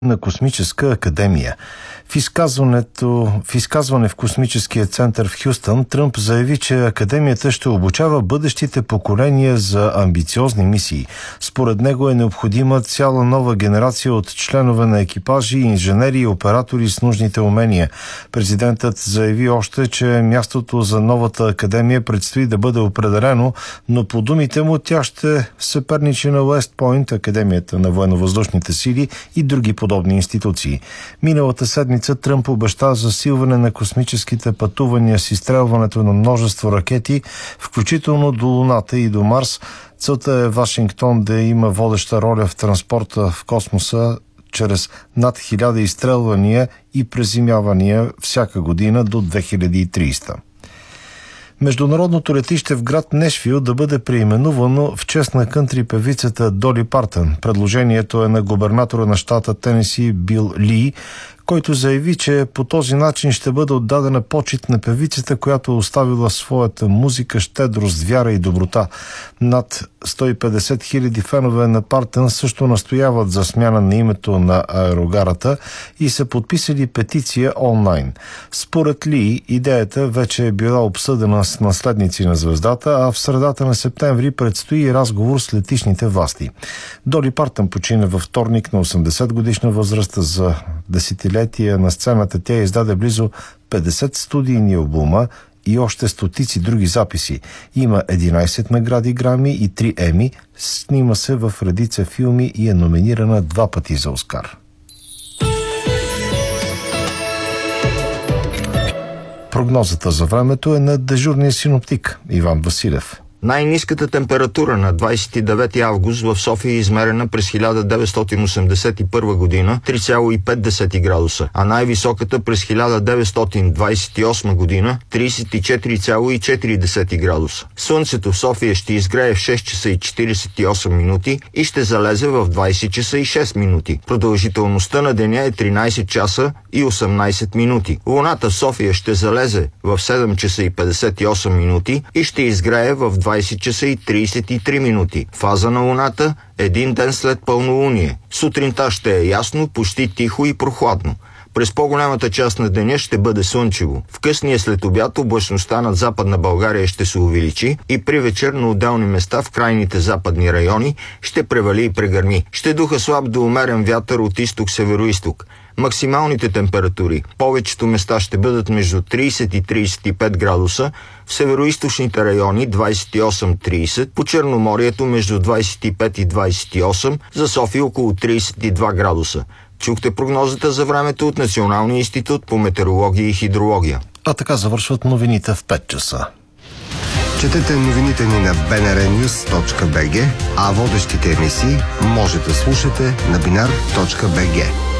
на Космическа академия. В изказване в Космическия център в Хюстън, Тръмп заяви, че академията ще обучава бъдещите поколения за амбициозни мисии. Според него е необходима цяла нова генерация от членове на екипажи, инженери и оператори с нужните умения. Президентът заяви още, че мястото за новата академия предстои да бъде определено, но по думите му тя ще съперничи на Уест Пойнт, Академията на военновъздушните сили и други подобни институции. Миналата седмица Тръмп обеща засилване на космическите пътувания с изстрелването на множество ракети, включително до Луната и до Марс. Целта е Вашингтон да има водеща роля в транспорта в космоса чрез над 1000 изстрелвания и приземявания всяка година до 2030. Международното летище в град Нешвил да бъде преименувано в чест на кънтри певицата Доли Партън. Предложението е на губернатора на щата Тенеси Бил Ли, който заяви, че по този начин ще бъде отдадена почит на певицата, която оставила своята музика, щедрост, вяра и доброта. Над 150 хиляди фенове на Партън също настояват за смяна на името на аерогарата и са подписали петиция онлайн. Според Ли, идеята вече е била обсъдена с наследници на звездата, а в средата на септември предстои разговор с летищните власти. Доли Партън почина във вторник на 80 годишна възраст. За десетилетия на сцената тя издаде близо 50 студийни албума и още стотици други записи. Има 11 награди Грами и 3 Еми, снима се в редица филми и е номинирана 2 пъти за Оскар. Прогнозата за времето е на дежурния синоптик Иван Василев. Най-ниската температура на 29 август в София е измерена през 1981 година 3,5 градуса, а най-високата през 1928 година 34,4 градуса. Слънцето в София ще изгрее в 6 часа и 48 минути и ще залезе в 20 часа и 6 минути. Продължителността на деня е 13 часа и 18 минути. Луната в София ще залезе в 7 часа и 58 минути и ще изгрее в 20 часа и 33 минути. Фаза на Луната – един ден след пълнолуние. Сутринта ще е ясно, почти тихо и прохладно. През по-голямата част на деня ще бъде слънчево. В късния следобед облачността над Западна България ще се увеличи и при вечер на отделни места в крайните западни райони ще превали и прегърми. Ще духа слаб до умерен вятър от изток-североизток. Максималните температури повечето места ще бъдат между 30 и 35 градуса, в североизточните райони 28-30, по Черноморието между 25 и 28, за София около 32 градуса. Чухте прогнозата за времето от Националния институт по метеорология и хидрология. А така завършват новините в 5 часа. Четете новините ни на bnrnews.bg, а водещите емисии може да слушате на binar.bg.